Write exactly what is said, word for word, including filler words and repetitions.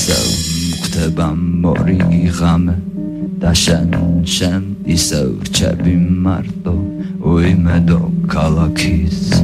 ისევ მგვდება მორიგი ღამე და შენ შენ ისევ რჩები მარტო უიმედო ქალაქის